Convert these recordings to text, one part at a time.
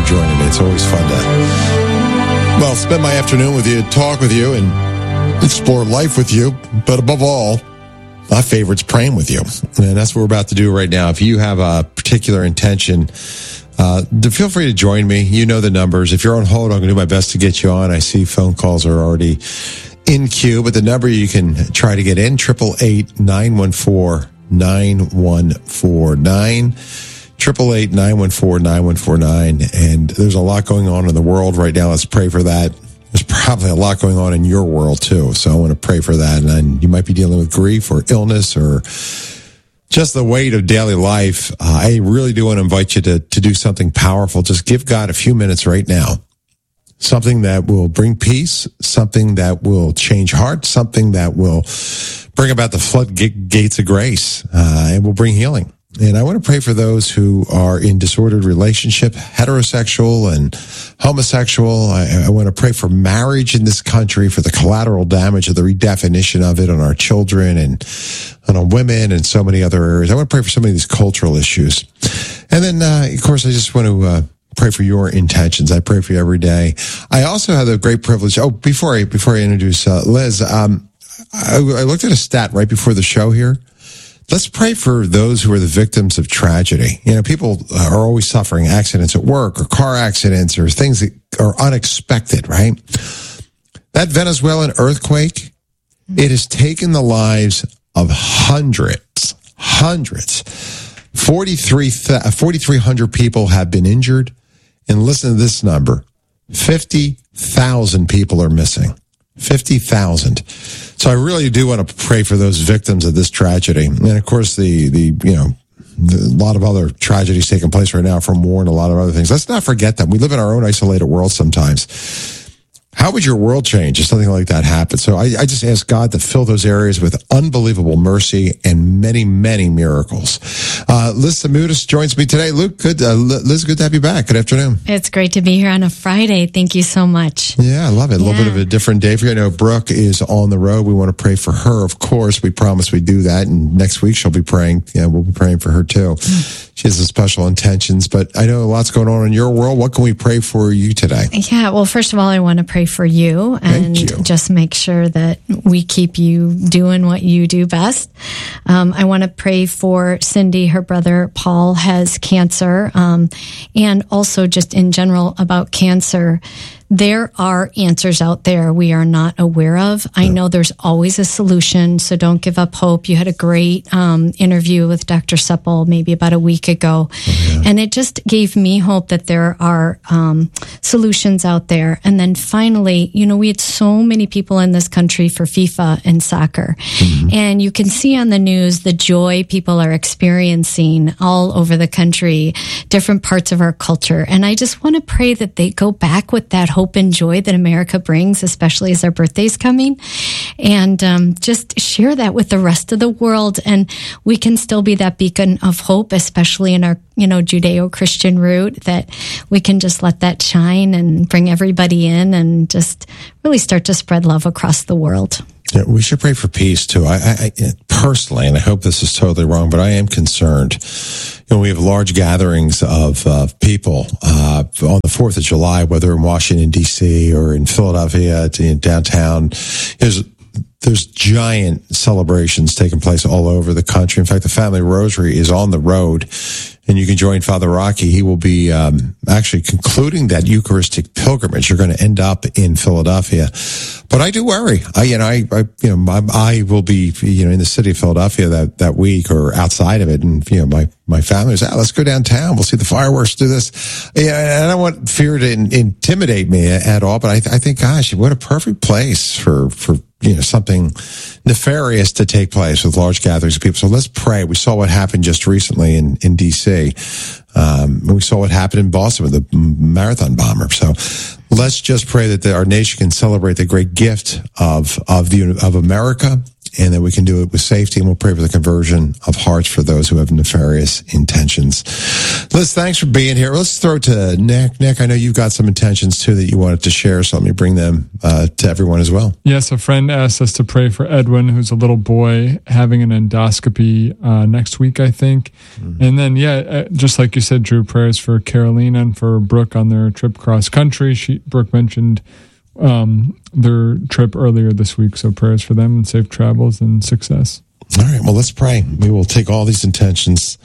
joining me. It's always fun to, spend my afternoon with you, talk with you, and explore life with you. But above all, my favorite's praying with you. And that's what we're about to do right now. If you have a particular intention, feel free to join me. You know the numbers. If you're on hold, I'm going to do my best to get you on. I see phone calls are already in queue, but the number you can try to get in, 888-914-9149. 888-914-9149. And there's a lot going on in the world right now. Let's pray for that. There's probably a lot going on in your world too. So I want to pray for that. And you might be dealing with grief or illness or just the weight of daily life. I really do want to invite you to do something powerful. Just give God a few minutes right now. Something that will bring peace, something that will change hearts, something that will bring about the floodgates of grace, and will bring healing. And I want to pray for those who are in disordered relationship, heterosexual and homosexual. I want to pray for marriage in this country, for the collateral damage of the redefinition of it on our children and on women and so many other areas. I want to pray for so many of these cultural issues. And then, of course, I just want to pray for your intentions. I pray for you every day. I also have the great privilege. Oh, before I introduce Liz, I looked at a stat right before the show here. Let's pray for those who are the victims of tragedy. You know, people are always suffering accidents at work or car accidents or things that are unexpected, right? That Venezuelan earthquake, it has taken the lives of hundreds. 4,300 people have been injured. And listen to this number, 50,000 people are missing. 50,000. So I really do want to pray for those victims of this tragedy. And of course, a lot of other tragedies taking place right now from war and a lot of other things. Let's not forget them. We live in our own isolated world sometimes. How would your world change if something like that happened? So I just ask God to fill those areas with unbelievable mercy and many, many miracles. Liz Samudis joins me today. Luke, Liz, good to have you back. Good afternoon. It's great to be here on a Friday. Thank you so much. Yeah, I love it. A little bit of a different day for you. I know Brooke is on the road. We want to pray for her, of course. We promised we'd do that. And next week she'll be praying. Yeah, we'll be praying for her too. She has the special intentions, but I know lots going on in your world. What can we pray for you today? Yeah, well, first of all, I want to pray for you and just make sure that we keep you doing what you do best. I want to pray for Cindy. Her brother, Paul, has cancer, and also just in general about cancer. There are answers out there we are not aware of. I know there's always a solution, so don't give up hope. You had a great interview with Dr. Seppel maybe about a week ago, and it just gave me hope that there are solutions out there. And then finally, we had so many people in this country for FIFA and soccer, and you can see on the news the joy people are experiencing all over the country, different parts of our culture. And I just want to pray that they go back with that hope and joy that America brings, especially as our birthday's coming, and just share that with the rest of the world. And we can still be that beacon of hope, especially in our, Judeo-Christian root, that we can just let that shine and bring everybody in and just really start to spread love across the world. Yeah, we should pray for peace too. I personally, and I hope this is totally wrong, but I am concerned. We have large gatherings of people on the 4th of July, whether in Washington, D.C. or in Philadelphia, downtown. There's giant celebrations taking place all over the country. In fact, the Family Rosary is on the road, and you can join Father Rocky. He will be actually concluding that Eucharistic pilgrimage. You're going to end up in Philadelphia, but I do worry. I will be in the city of Philadelphia that week or outside of it, and my family says, let's go downtown. We'll see the fireworks. Do this. Yeah, I don't want fear to intimidate me at all, but I think, gosh, what a perfect place for something nefarious to take place with large gatherings of people. So let's pray. We saw what happened just recently in D.C. We saw what happened in Boston with the marathon bomber. So let's just pray that our nation can celebrate the great gift of America and that we can do it with safety. And we'll pray for the conversion of hearts for those who have nefarious intentions. Liz, thanks for being here. Let's throw it to Nick. Nick, I know you've got some intentions too that you wanted to share, so let me bring them to everyone as well. Yes, a friend asked us to pray for Edwin, who's a little boy having an endoscopy next week, I think. Mm-hmm. And then, just like you said, Drew, prayers for Carolina and for Brooke on their trip cross country. Brooke mentioned their trip earlier this week, so prayers for them and safe travels and success. All right, well, let's pray. We will take all these intentions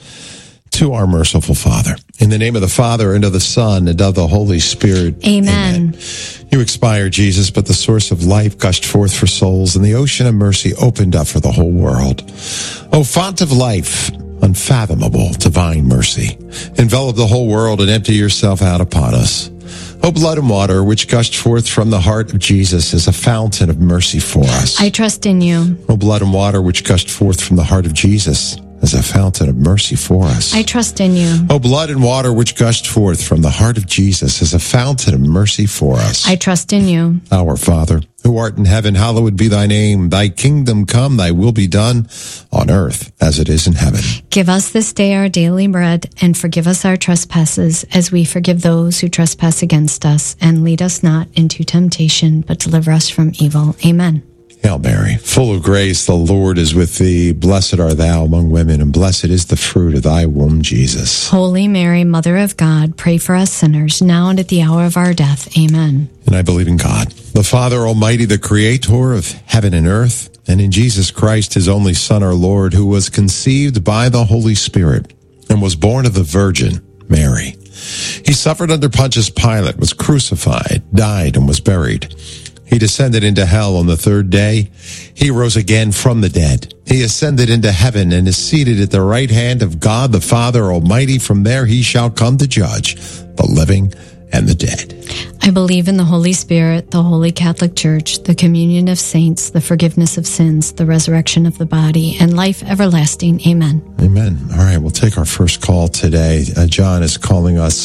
to our merciful Father. In the name of the Father, and of the Son, and of the Holy Spirit. Amen. You expired, Jesus, but the source of life gushed forth for souls, and the ocean of mercy opened up for the whole world. O font of life, unfathomable divine mercy, envelop the whole world and empty yourself out upon us. O blood and water, which gushed forth from the heart of Jesus as a fountain of mercy for us. I trust in you. O blood and water, which gushed forth from the heart of Jesus as a fountain of mercy for us. I trust in you. O blood and water, which gushed forth from the heart of Jesus as a fountain of mercy for us. I trust in you. Our Father, who art in heaven, hallowed be thy name. Thy kingdom come, thy will be done on earth as it is in heaven. Give us this day our daily bread, and forgive us our trespasses as we forgive those who trespass against us. And lead us not into temptation, but deliver us from evil. Amen. Hail Mary, full of grace, the Lord is with thee. Blessed art thou among women, and blessed is the fruit of thy womb, Jesus. Holy Mary, Mother of God, pray for us sinners, now and at the hour of our death. Amen. And I believe in God, the Father Almighty, the Creator of heaven and earth, and in Jesus Christ, his only Son, our Lord, who was conceived by the Holy Spirit and was born of the Virgin Mary. He suffered under Pontius Pilate, was crucified, died, and was buried. He descended into hell on the third day. He rose again from the dead. He ascended into heaven and is seated at the right hand of God the Father Almighty. From there he shall come to judge the living and the dead. I believe in the Holy Spirit, the Holy Catholic Church, the communion of saints, the forgiveness of sins, the resurrection of the body, and life everlasting. Amen. Amen. All right, we'll take our first call today. John is calling us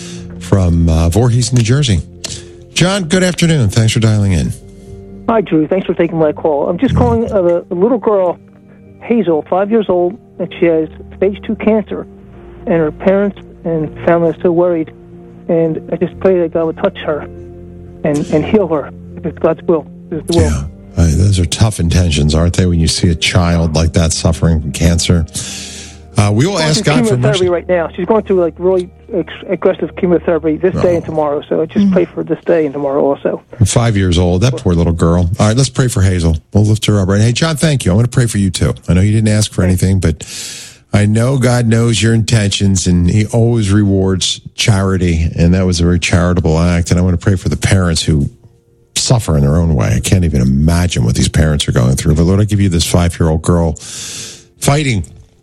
from Voorhees, New Jersey. John, good afternoon. Thanks for dialing in. Hi, Drew. Thanks for taking my call. I'm just calling a little girl, Hazel, 5 years old, and she has stage 2 cancer. And her parents and family are so worried. And I just pray that God would touch her and heal her, if it's God's will. It's the will. Yeah. Those are tough intentions, aren't they, when you see a child like that suffering from cancer? We will ask God for mercy. Right now. She's going through really aggressive chemotherapy this day and tomorrow. So I just pray for this day and tomorrow also. 5 years old, that poor little girl. All right, let's pray for Hazel. We'll lift her up. Right. Hey, John, thank you. I want to pray for you too. I know you didn't ask for anything, but I know God knows your intentions, and he always rewards charity. And that was a very charitable act. And I want to pray for the parents who suffer in their own way. I can't even imagine what these parents are going through. But Lord, I give you this 5-year-old girl fighting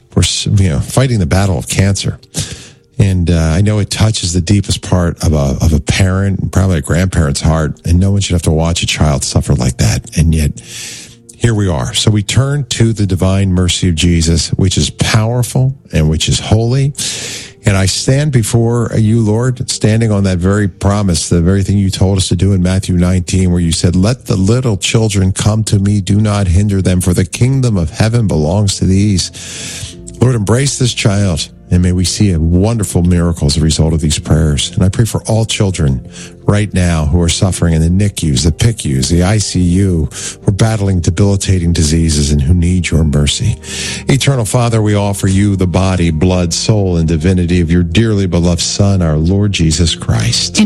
the battle of cancer. And I know it touches the deepest part of a parent, and probably a grandparent's heart, and no one should have to watch a child suffer like that. And yet, here we are. So we turn to the divine mercy of Jesus, which is powerful and which is holy. And I stand before you, Lord, standing on that very promise, the very thing you told us to do in Matthew 19, where you said, let the little children come to me, do not hinder them, for the kingdom of heaven belongs to these. Lord, embrace this child, and may we see a wonderful miracle as a result of these prayers. And I pray for all children right now who are suffering in the NICUs, the PICUs, the ICU, who are battling debilitating diseases and who need your mercy. Eternal Father, we offer you the body, blood, soul, and divinity of your dearly beloved Son, our Lord Jesus Christ.